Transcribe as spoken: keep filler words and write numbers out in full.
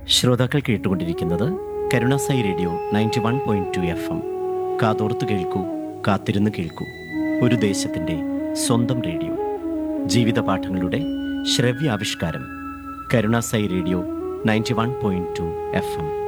ശ്രോതാക്കൾ കേട്ടുകൊണ്ടിരിക്കുന്നത് Karunasai radio ninety one point two F M. കാതോർത്ത് കേൾക്കൂ, കാത്തിരുന്ന് കേൾക്കൂ. ഒരു ദേശത്തിൻ്റെ സ്വന്തം റേഡിയോ. ജീവിത പാഠങ്ങളുടെ ശ്രവ്യാവിഷ്കാരം. Karunasai radio ninety one point two F M.